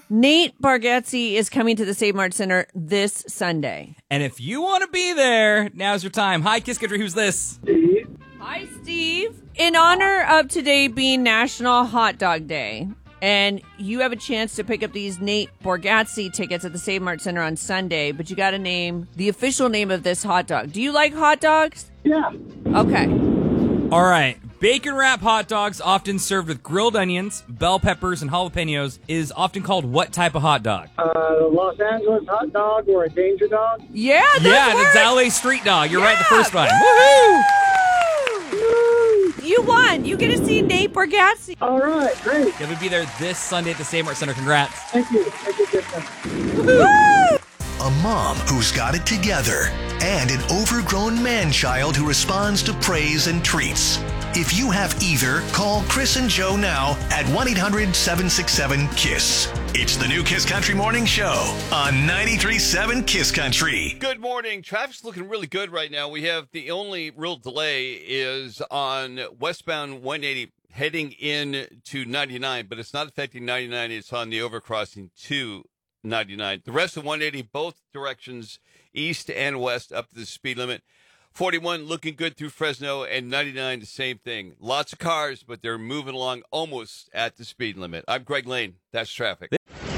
Nate Bargatze is coming to the Save Mart Center this Sunday. And if you want to be there, now's your time. Hi, Kiss Country. Who's this? Steve. Hi, Steve. In honor of today being National Hot Dog Day, and you have a chance to pick up these Nate Bargatze tickets at the Save Mart Center on Sunday, but you got to name the official name of this hot dog. Do you like hot dogs? Yeah. Okay. All right. Bacon wrap hot dogs, often served with grilled onions, bell peppers, and jalapenos, is often called what type of hot dog? Los Angeles hot dog or a danger dog? Yeah, It's LA street dog. You're right the first time. Woohoo! You won. You get to see Nate Bargatze. All right, great. He'll be there this Sunday at the Save Mart Center. Congrats. Thank you. Thank you, Kristen. Woo! A mom who's got it together, and an overgrown man-child who responds to praise and treats. If you have either, call Chris and Joe now at 1-800-767-KISS. It's the new Kiss Country Morning Show on 93.7 Kiss Country. Good morning. Traffic's looking really good right now. We have the only real delay is on westbound 180 heading in to 99, but it's not affecting 99. It's on the overcrossing to 99. The rest of 180, both directions, east and west, up to the speed limit. 41 looking good through Fresno, and 99 the same thing. Lots of cars, but they're moving along almost at the speed limit. I'm Greg Lane. That's traffic.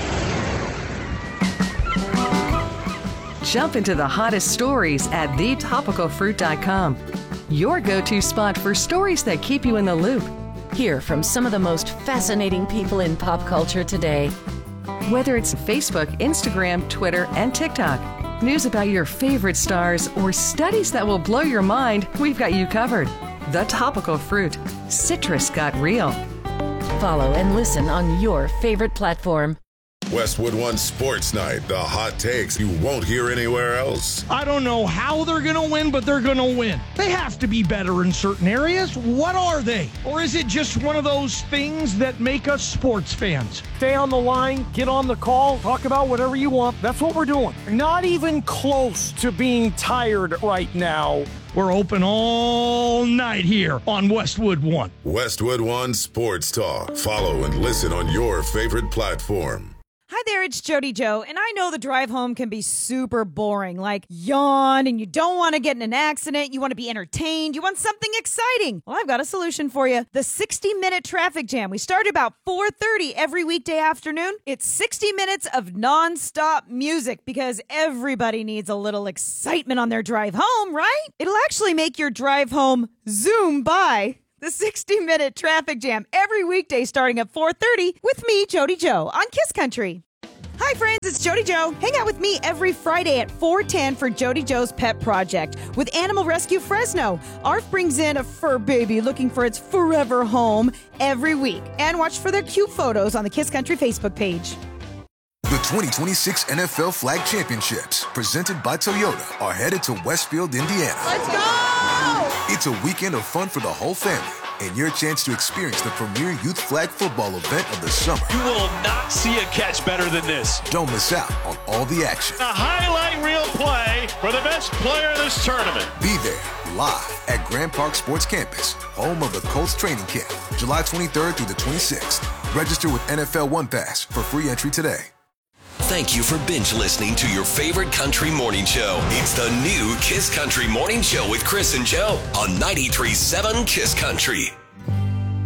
Jump into the hottest stories at thetopicalfruit.com. Your go-to spot for stories that keep you in the loop. Hear from some of the most fascinating people in pop culture today. Whether it's Facebook, Instagram, Twitter, and TikTok. News about your favorite stars or studies that will blow your mind, we've got you covered. The Topical Fruit. Citrus got real. Follow and listen on your favorite platform. Westwood One Sports Night, the hot takes you won't hear anywhere else. I don't know how they're going to win, but they're going to win. They have to be better in certain areas. What are they? Or is it just one of those things that make us sports fans? Stay on the line, get on the call, talk about whatever you want. That's what we're doing. Not even close to being tired right now. We're open all night here on Westwood One. Westwood One Sports Talk. Follow and listen on your favorite platform. Hi there, it's Jody Joe, and I know the drive home can be super boring, like yawn, and you don't want to get in an accident, you want to be entertained, you want something exciting. Well, I've got a solution for you. The 60-minute traffic jam. We start about 4:30 every weekday afternoon. It's 60 minutes of nonstop music because everybody needs a little excitement on their drive home, right? It'll actually make your drive home zoom by. The 60-minute traffic jam every weekday starting at 4:30 with me, Jody Joe, on Kiss Country. Hi, friends, it's Jody Joe. Hang out with me every Friday at 4:10 for Jody Joe's Pet Project with Animal Rescue Fresno. ARF brings in a fur baby looking for its forever home every week. And watch for their cute photos on the Kiss Country Facebook page. The 2026 NFL Flag Championships, presented by Toyota, are headed to Westfield, Indiana. Let's go! It's a weekend of fun for the whole family and your chance to experience the premier youth flag football event of the summer. You will not see a catch better than this. Don't miss out on all the action. A highlight reel play for the best player in this tournament. Be there live at Grand Park Sports Campus, home of the Colts training camp, July 23rd through the 26th. Register with NFL One Pass for free entry today. Thank you for binge listening to your favorite country morning show. It's the new Kiss Country Morning Show with Chris and Joe on 93.7 Kiss Country.